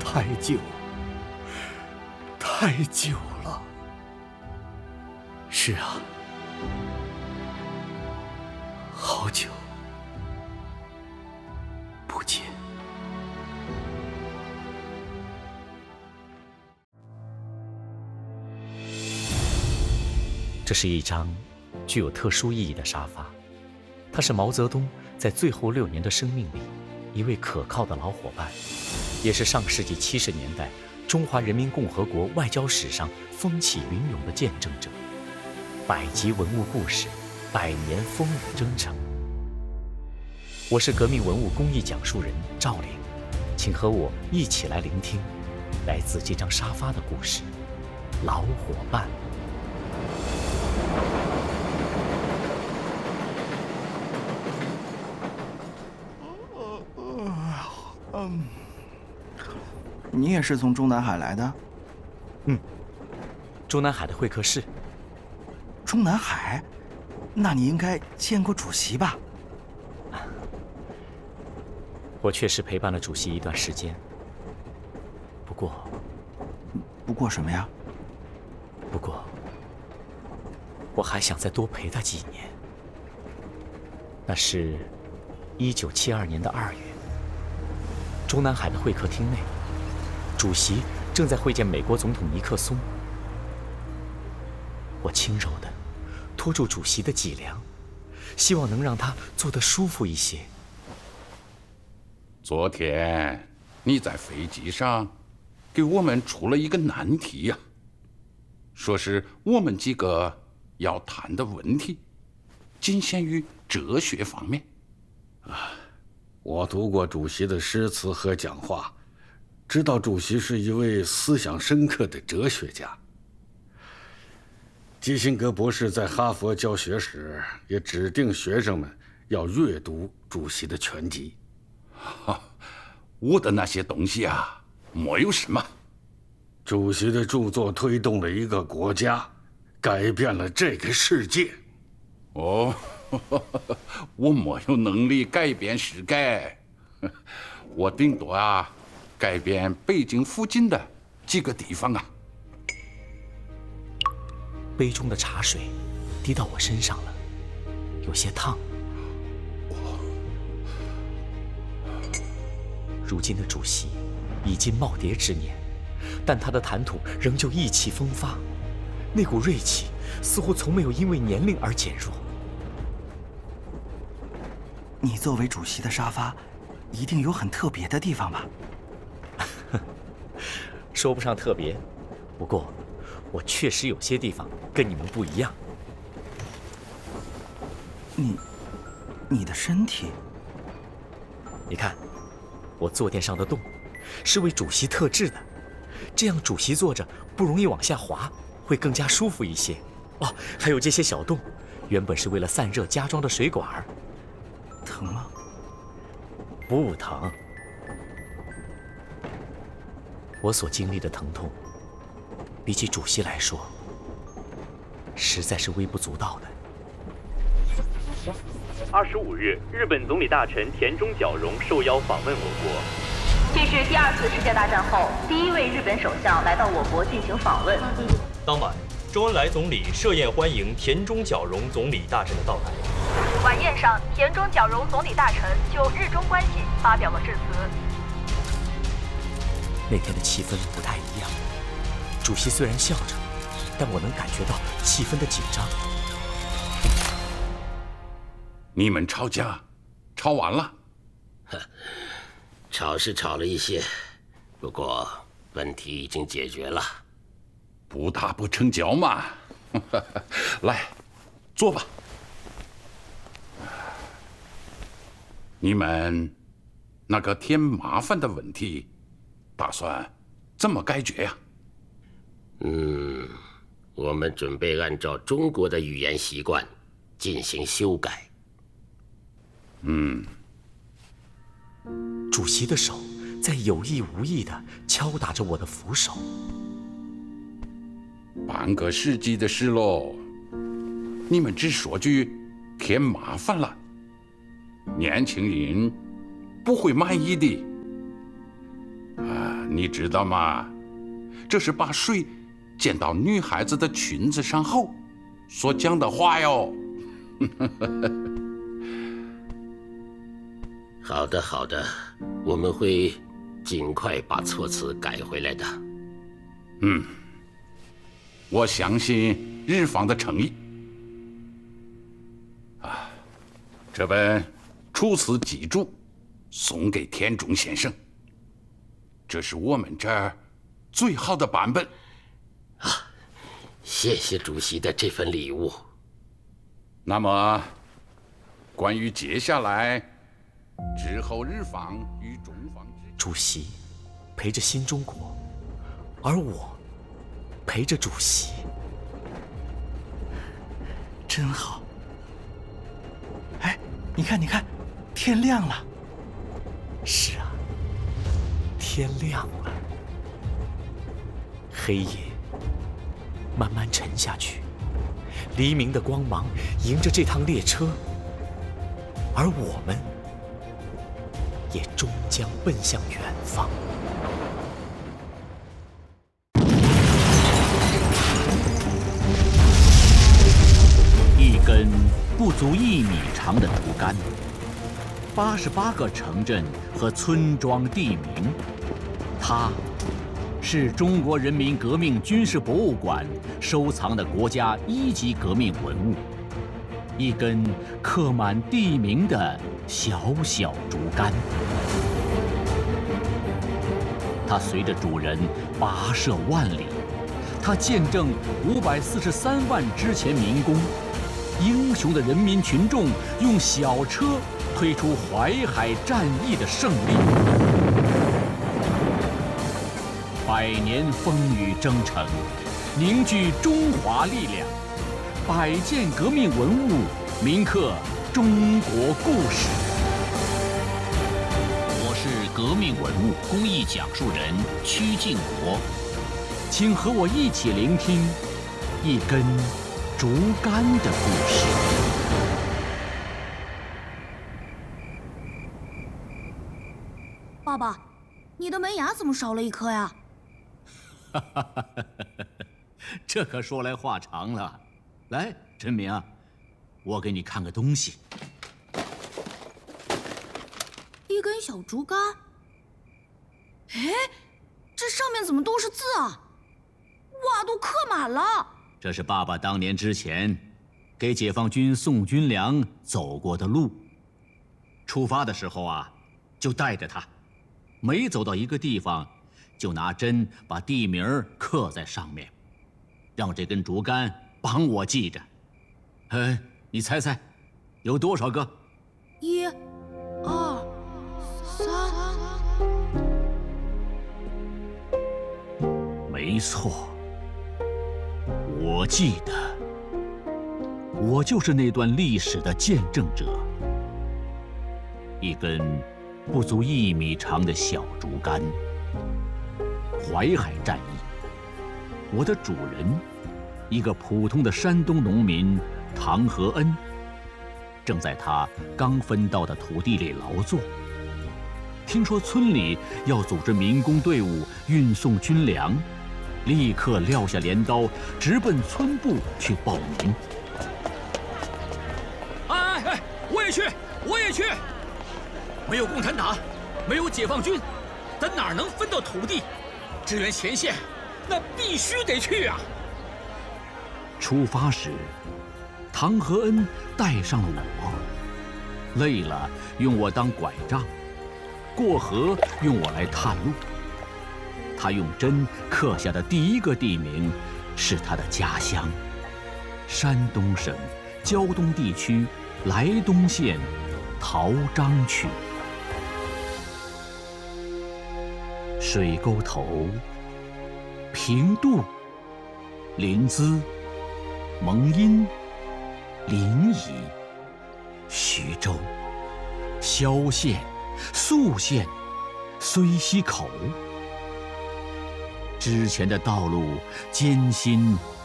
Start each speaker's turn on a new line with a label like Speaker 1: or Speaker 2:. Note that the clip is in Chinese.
Speaker 1: 太久，太久了。是啊，好久不见。这是一张具有特殊意义的沙发，它是毛泽东在最后6年的生命里一位可靠的老伙伴，也是上世纪70年代中华人民共和国外交史上风起云涌的见证者。百集文物故事，100年风雨征程。我是革命文物公益讲述人赵玲，请和我一起来聆听来自这张沙发的故事——老伙伴。
Speaker 2: 你也是从中南海来的？
Speaker 1: 中南海的会客室。
Speaker 2: 中南海？那你应该见过主席吧？
Speaker 1: 我确实陪伴了主席一段时间，
Speaker 2: 不过什么呀？
Speaker 1: 不过我还想再多陪他几年。那是1972年的2月，中南海的会客厅内，主席正在会见美国总统尼克松。我轻柔地拖住主席的脊梁，希望能让他坐得舒服一些。
Speaker 3: 昨天你在飞机上给我们出了一个难题呀，说是我们几个要谈的问题仅限于哲学方面。
Speaker 4: 我读过主席的诗词和讲话，知道主席是一位思想深刻的哲学家。基辛格博士在哈佛教学时也指定学生们要阅读主席的全集。
Speaker 3: 我的那些东西啊，没有什么。
Speaker 4: 主席的著作推动了一个国家，改变了这个世界。
Speaker 3: 哦，我没有能力改变世界，我顶多改变北京附近的几个地方啊。
Speaker 1: 杯中的茶水滴到我身上了，有些烫。如今的主席已经耄耋之年，但他的谈吐仍旧意气风发，那股锐气似乎从没有因为年龄而减弱。
Speaker 2: 你作为主席的沙发，一定有很特别的地方吧？
Speaker 1: 说不上特别，不过我确实有些地方跟你们不一样。
Speaker 2: 你的身体？
Speaker 1: 你看，我坐垫上的洞是为主席特制的，这样主席坐着不容易往下滑，会更加舒服一些。哦，还有这些小洞，原本是为了散热加装的水管。
Speaker 2: 疼吗？
Speaker 1: 不疼。我所经历的疼痛，比起主席来说，实在是微不足道的。
Speaker 5: 25日，日本总理大臣田中角荣受邀访问我国。
Speaker 6: 这是第2次世界大战后第1位日本首相来到我国进行访问。
Speaker 5: 当晚，周恩来总理设宴欢迎田中角荣总理大臣的到来。
Speaker 6: 晚宴上，田中角荣总理大臣就日中关系发表了致辞。
Speaker 1: 那天的气氛不太一样，主席虽然笑着，但我能感觉到气氛的紧张。
Speaker 3: 你们吵架，吵完了？
Speaker 7: 吵是吵了一些，不过问题已经解决了。
Speaker 3: 不打不成交嘛。来，坐吧。你们那个添麻烦的问题，打算怎么解决呀？
Speaker 7: 我们准备按照中国的语言习惯进行修改。
Speaker 1: 主席的手在有意无意地敲打着我的扶手。
Speaker 3: 半个世纪的事喽，你们只说句添麻烦了，年轻人不会满意的。 你知道吗？这是把水溅到女孩子的裙子上后所讲的话哟。
Speaker 7: 好的，好的，我们会尽快把措辞改回来的。
Speaker 3: 我相信日方的诚意。这本《楚辞集注》送给田中先生，这是我们这儿最好的版本。
Speaker 7: 谢谢主席的这份礼物。
Speaker 3: 那么，关于接下来之后日方与中方
Speaker 1: 主席陪着新中国，而我陪着主席，
Speaker 2: 真好。哎，你看，你看，天亮了。
Speaker 1: 是啊，天亮了，黑夜慢慢沉下去，黎明的光芒迎着这趟列车，而我们也终将奔向远方。
Speaker 8: 一根不足1米长的竹竿，88个城镇和村庄地名，它是中国人民革命军事博物馆收藏的国家1级革命文物，一根刻满地名的小小竹竿。它随着主人跋涉万里，它见证543万之前民工。英雄的人民群众用小车推出淮海战役的胜利，100年风雨征程，凝聚中华力量，100件革命文物铭刻中国故事。我是革命文物公益讲述人曲靖国，请和我一起聆听一根竹竿的故事。
Speaker 9: 爸爸，你的门牙怎么少了一颗呀？
Speaker 8: 这可说来话长了。来，陈明，我给你看个东西。
Speaker 9: 一根小竹竿。哎，这上面怎么都是字啊？哇，都刻满了。
Speaker 8: 这是爸爸当年之前给解放军送军粮走过的路。出发的时候啊，就带着它，每走到一个地方，就拿针把地名刻在上面，让这根竹竿帮我记着。你猜猜，有多少个
Speaker 9: ？1、2、3。
Speaker 8: 没错。我记得，我就是那段历史的见证者。一根不足1米长的小竹竿，淮海战役，我的主人，一个普通的山东农民唐和恩，正在他刚分到的土地里劳作。听说村里要组织民工队伍运送军粮，立刻撂下镰刀，直奔村部去报名。哎，我也去，我也去！没有共产党，没有解放军，咱哪能分到土地？支援前线，那必须得去啊！出发时，唐和恩带上了我，累了用我当拐杖，过河用我来探路。他用针刻下的第一个地名是他的家乡——山东省胶东地区莱东县陶章区。水沟头、平度、临淄、蒙阴、临沂、徐州、萧县、宿县、睢溪口。之前的道路艰辛